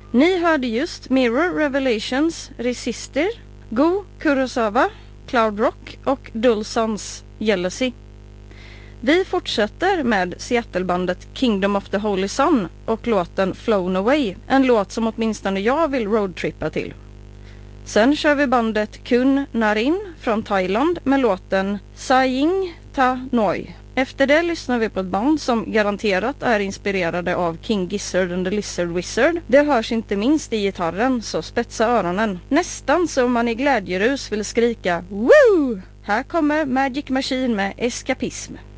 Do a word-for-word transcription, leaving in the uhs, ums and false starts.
Ni hörde just Mirror, Revelations, Resister, Go, Kurosawa, Cloud Rock och Dulsons Jealousy. Vi fortsätter med Seattle-bandet Kingdom of the Holy Sun och låten Flown Away, en låt som åtminstone jag vill roadtrippa till. Sen kör vi bandet Kun Narin från Thailand med låten Saying Ta Noi. Efter det lyssnar vi på ett band som garanterat är inspirerade av King Gizzard and the Lizard Wizard. Det hörs inte minst i gitarren, så spetsa öronen. Nästan som man i glädjerus vill skrika Woo! Här kommer Magic Machine med Eskapism.